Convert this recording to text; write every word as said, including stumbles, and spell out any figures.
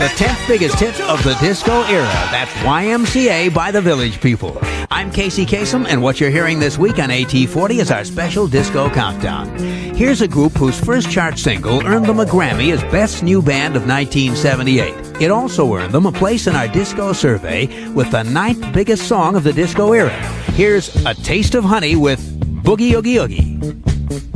The tenth biggest hit of the disco era. That's Y M C A by the Village People. I'm Casey Kasem, and what you're hearing this week on A T forty is our special disco countdown. Here's a group whose first chart single earned them a Grammy as Best New Band of nineteen seventy-eight. It also earned them a place in our disco survey with the ninth biggest song of the disco era. Here's A Taste of Honey with Boogie Oogie Oogie.